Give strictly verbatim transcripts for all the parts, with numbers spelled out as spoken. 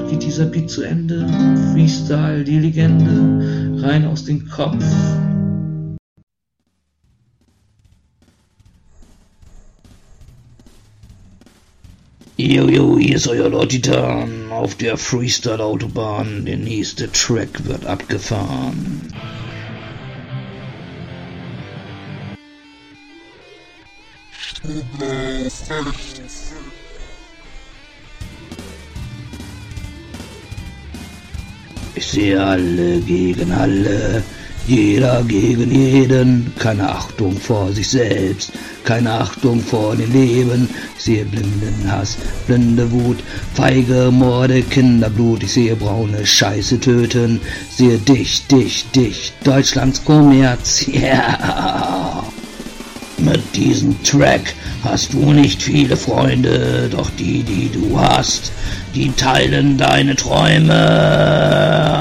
bald geht dieser Beat zu Ende. Freestyle, die Legende, rein aus dem Kopf. Yo, yo, hier ist euer Lord Titan auf der Freestyle-Autobahn. Der nächste Track wird abgefahren. Ich sehe alle gegen alle, jeder gegen jeden, keine Achtung vor sich selbst, keine Achtung vor dem Leben. Ich sehe blinden Hass, blinde Wut, feige Morde, Kinderblut. Ich sehe braune Scheiße töten, sehe dich, dich, dich, Deutschlands Kommerz, yeah. Mit diesem Track hast du nicht viele Freunde, doch die, die du hast, die teilen deine Träume.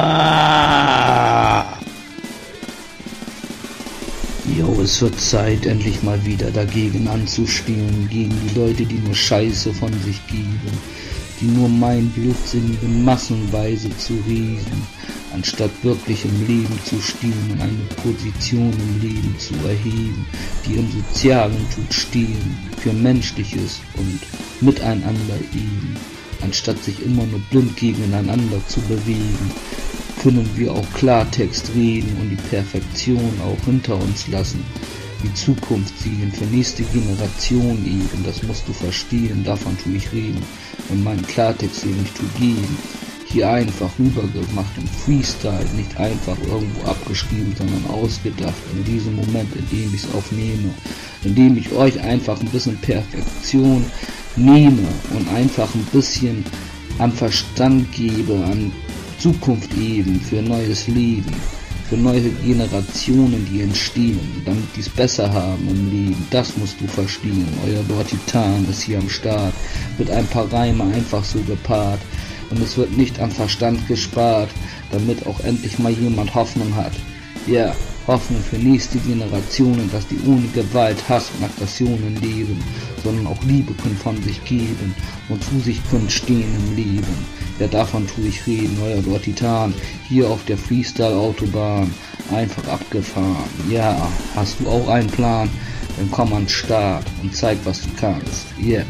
Jo, es wird Zeit, endlich mal wieder dagegen anzustehen, gegen die Leute, die nur Scheiße von sich geben, die nur meinen, blödsinnige massenweise zu reden, anstatt wirklich im Leben zu stehen und eine Position im Leben zu erheben, die im Sozialen tut stehen, für Menschliches und Miteinander eben, anstatt sich immer nur blind gegeneinander zu bewegen, können wir auch Klartext reden und die Perfektion auch hinter uns lassen, die Zukunft sehen, für nächste Generation eben, das musst du verstehen, davon tue ich reden, und meinen Klartext eben ich tue gehen. Hier einfach rübergemacht im Freestyle, nicht einfach irgendwo abgeschrieben, sondern ausgedacht in diesem Moment, in dem ich es aufnehme, in dem ich euch einfach ein bisschen Perfektion nehme und einfach ein bisschen an Verstand gebe, an Zukunft eben, für neues Leben, für neue Generationen, die entstehen, damit die es besser haben im Leben. Das musst du verstehen. Euer Lord Titan ist hier am Start, mit ein paar Reime einfach so gepaart. Und es wird nicht an Verstand gespart, damit auch endlich mal jemand Hoffnung hat. Ja, Hoffnung für nächste Generationen, dass die ohne Gewalt, Hass und Aggressionen leben, sondern auch Liebe können von sich geben und zu sich können stehen im Leben. Ja, davon tue ich reden, euer Lord Titan, hier auf der Freestyle-Autobahn, einfach abgefahren. Ja, hast du auch einen Plan? Dann komm an den Start und zeig, was du kannst. Yeah.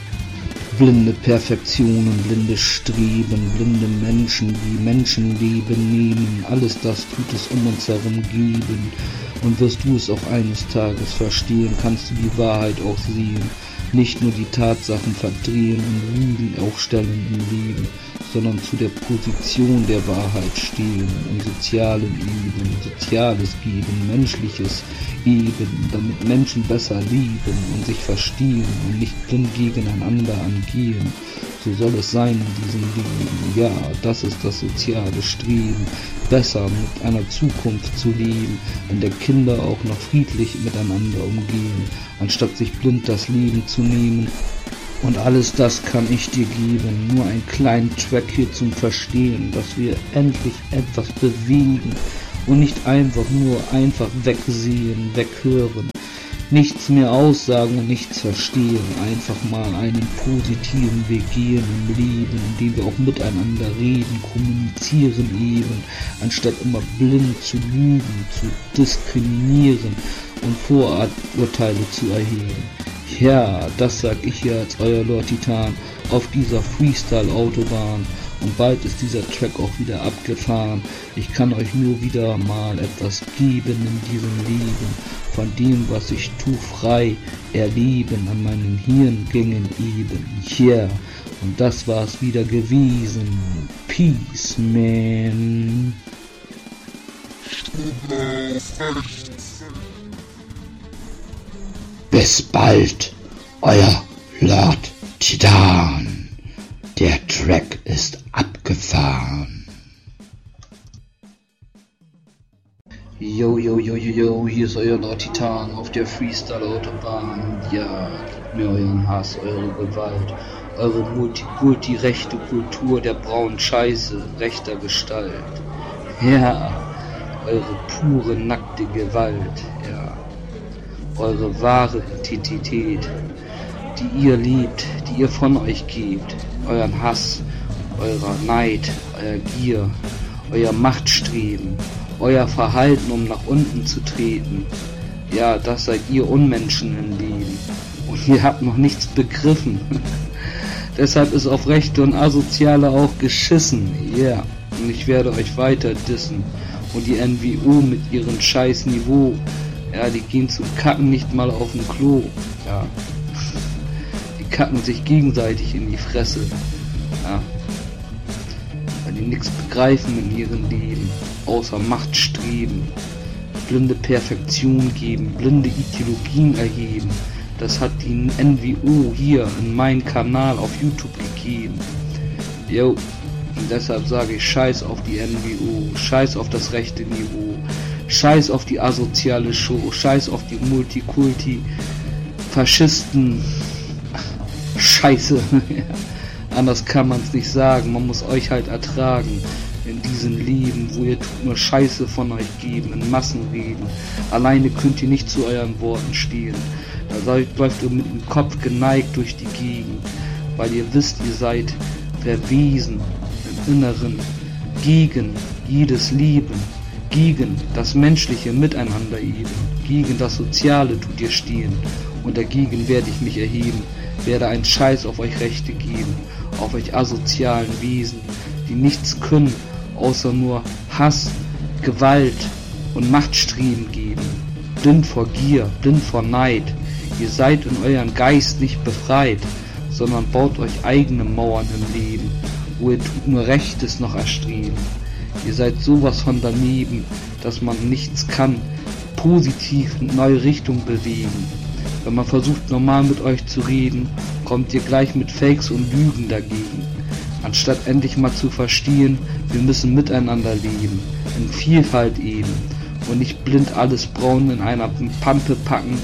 Blinde Perfektionen, blinde Streben, blinde Menschen, die Menschenleben nehmen, alles das tut es um uns herum geben. Und wirst du es auch eines Tages verstehen, kannst du die Wahrheit auch sehen, nicht nur die Tatsachen verdrehen und Lügen aufstellen im Leben, sondern zu der Position der Wahrheit stehen, im sozialen Eben, Soziales geben, Menschliches eben, damit Menschen besser lieben und sich verstehen und nicht blind gegeneinander angehen. So soll es sein in diesem Leben. Ja, das ist das soziale Streben, besser mit einer Zukunft zu leben, in der Kinder auch noch friedlich miteinander umgehen, anstatt sich blind das Leben zu nehmen. Und alles das kann ich dir geben, nur einen kleinen Track hier zum Verstehen, dass wir endlich etwas bewegen und nicht einfach nur einfach wegsehen, weghören, nichts mehr aussagen und nichts verstehen, einfach mal einen positiven Weg gehen im Leben, indem wir auch miteinander reden, kommunizieren eben, anstatt immer blind zu lügen, zu diskriminieren und Vorurteile zu erheben. Ja, das sag ich hier als euer Lord Titan auf dieser Freestyle-Autobahn, und bald ist dieser Track auch wieder abgefahren. Ich kann euch nur wieder mal etwas geben in diesem Leben, von dem, was ich tu, frei erleben an meinen Hirngängen eben. Yeah, und das war's wieder gewesen. Peace, man. Bis bald, euer Lord Titan. Der Track ist abgefahren. Yo, yo, yo, yo, yo, hier ist euer Lord Titan auf der Freestyle-Autobahn. Ja, gebt mir euren Hass, eure Gewalt, eure multikulti-rechte Kultur der braunen Scheiße, rechter Gestalt. Ja, eure pure, nackte Gewalt, ja. Eure wahre Identität, die ihr liebt, die ihr von euch gebt, euren Hass eurer Neid, euer Gier, euer Machtstreben, euer Verhalten, um nach unten zu treten. Ja, das seid ihr Unmenschen im Leben. Und ihr habt noch nichts begriffen. Deshalb ist auf Rechte und Asoziale auch geschissen. Ja, yeah. Und ich werde euch weiter dissen. Und die N W O mit ihrem scheiß Niveau. Ja, die gehen zum Kacken nicht mal auf dem Klo. Ja. Die kacken sich gegenseitig in die Fresse. Ja. Weil die nichts begreifen in ihrem Leben. Außer Machtstreben. Blinde Perfektion geben. Blinde Ideologien erheben. Das hat die N W O hier in meinem Kanal auf YouTube gegeben. Jo. Und deshalb sage ich Scheiß auf die N W O, Scheiß auf das rechte Niveau, Scheiß auf die asoziale Show, Scheiß auf die Multikulti, Faschisten, Scheiße. Anders kann man es nicht sagen, man muss euch halt ertragen in diesem Leben, wo ihr tut nur Scheiße von euch geben, in Massenreden. Alleine könnt ihr nicht zu euren Worten stehen. Da läuft ihr mit dem Kopf geneigt durch die Gegend, weil ihr wisst, ihr seid verwiesen. Inneren, gegen jedes Leben, gegen das menschliche Miteinander eben, gegen das Soziale tut ihr stehen und dagegen werde ich mich erheben, werde einen Scheiß auf euch Rechte geben, auf euch asozialen Wesen, die nichts können, außer nur Hass, Gewalt und Machtstreben geben, blind vor Gier, blind vor Neid, ihr seid in euren Geist nicht befreit, sondern baut euch eigene Mauern im Leben, wo ihr tut nur Rechtes noch erstreben. Ihr seid sowas von daneben, dass man nichts kann, positiv in neue Richtung bewegen. Wenn man versucht normal mit euch zu reden, kommt ihr gleich mit Fakes und Lügen dagegen. Anstatt endlich mal zu verstehen, wir müssen miteinander leben, in Vielfalt eben und nicht blind alles braun in einer Pampe packen.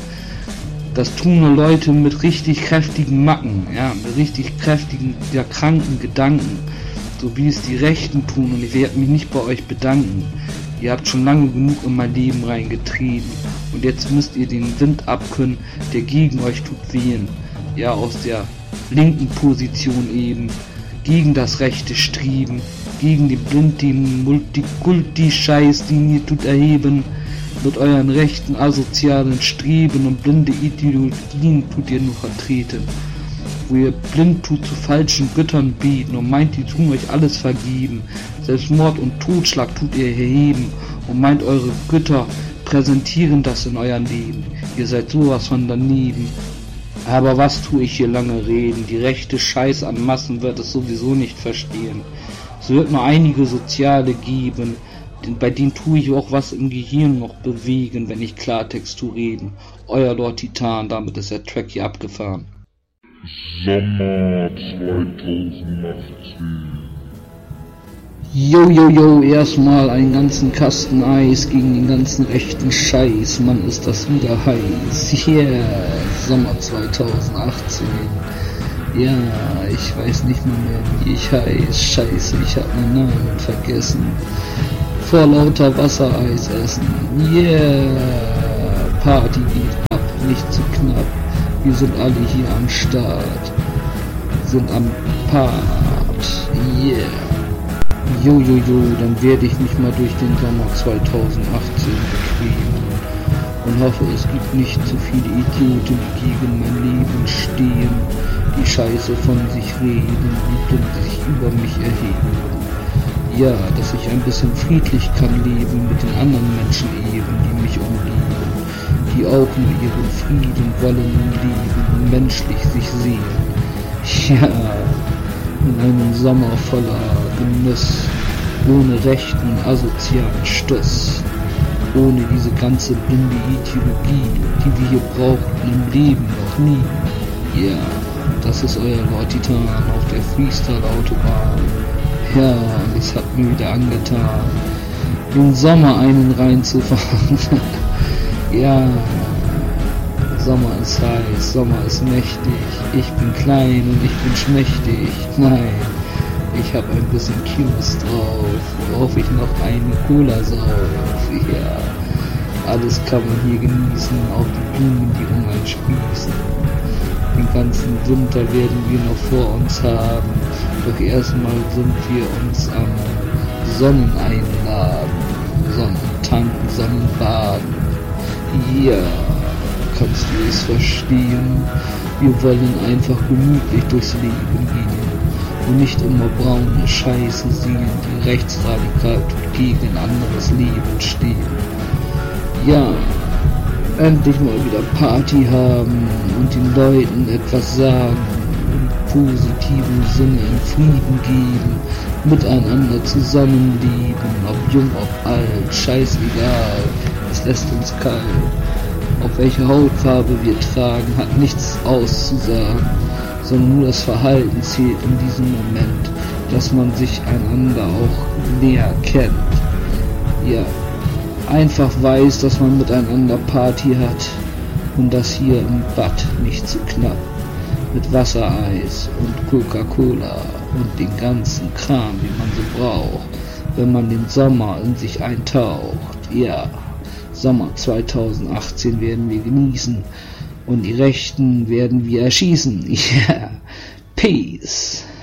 Das tun nur Leute mit richtig kräftigen Macken, ja, mit richtig kräftigen, ja, kranken Gedanken, so wie es die Rechten tun, und ich werde mich nicht bei euch bedanken. Ihr habt schon lange genug in mein Leben reingetrieben und jetzt müsst ihr den Wind abkönnen, der gegen euch tut wehen, ja, aus der linken Position eben, gegen das rechte Streben, gegen den blinden Multikulti-Scheiß, den ihr tut erheben. Mit euren rechten asozialen Streben und blinde Ideologien tut ihr nur vertreten, wo ihr blind tut zu falschen Göttern beten und meint, die tun euch alles vergeben. Selbst Mord und Totschlag tut ihr erheben und meint, eure Götter präsentieren das in eurem Leben. Ihr seid sowas von daneben. Aber was tue ich hier lange reden? Die rechte Scheiß an Massen wird es sowieso nicht verstehen. Es wird nur einige Soziale geben, bei denen tue ich auch was im Gehirn noch bewegen, wenn ich Klartext zu reden. Euer Lord Titan, damit ist der Track hier abgefahren. Sommer zweitausendachtzehn. Yo, yo, yo, erstmal einen ganzen Kasten Eis gegen den ganzen rechten Scheiß. Mann, ist das wieder heiß. Yeah, Sommer zweitausendachtzehn. Ja, ich weiß nicht mal mehr, wie ich heiß. Scheiße, ich hab meinen Namen vergessen. Vor lauter Wassereis essen. Yeah, Party geht ab, nicht zu knapp. Wir sind alle hier am Start, sind am Part. Yeah. Jo, jo, jo, dann werde ich mich mal durch den Sommer zweitausendachtzehn bequemen und hoffe, es gibt nicht zu viele Idioten, die gegen mein Leben stehen, die Scheiße von sich reden und sich über mich erheben. Ja, dass ich ein bisschen friedlich kann leben mit den anderen Menschen eben, die mich umgeben, die auch nur ihren Frieden wollen im Leben und menschlich sich sehen. Ja, in einem Sommer voller Genuss, ohne rechten, asozialen Stuss, ohne diese ganze blinde Ideologie, die wir hier brauchten im Leben noch nie. Ja, das ist euer Lord Titan auf der Freestyle-Autobahn. Ja, es hat mir wieder angetan, im Sommer einen reinzufahren. Ja, Sommer ist heiß, Sommer ist mächtig, ich bin klein und ich bin schmächtig. Nein, ich hab ein bisschen Cues drauf, worauf ich noch eine Cola sauf. Ja, alles kann man hier genießen, auch die Blumen, die um einen sprießen. Den ganzen Winter werden wir noch vor uns haben. Doch erstmal sind wir uns am Sonneneinladen, Sonnentanken, Sonnenbaden. Ja, kannst du es verstehen? Wir wollen einfach gemütlich durchs Leben gehen und nicht immer braune Scheiße sehen, die rechtsradikal gegen ein anderes Leben stehen. Ja, endlich mal wieder Party haben und den Leuten etwas sagen, im positiven Sinne in Frieden geben, miteinander zusammenleben, ob jung, ob alt, scheißegal, es lässt uns kalt. Auf welche Hautfarbe wir tragen, hat nichts auszusagen, sondern nur das Verhalten zählt in diesem Moment, dass man sich einander auch näher kennt. Ja, einfach weiß, dass man miteinander Party hat und das hier im Bad nicht zu knapp mit Wassereis und Coca-Cola und den ganzen Kram, den man so braucht, wenn man den Sommer in sich eintaucht. Ja, Sommer zweitausendachtzehn werden wir genießen und die Rechten werden wir erschießen. Ja, Peace.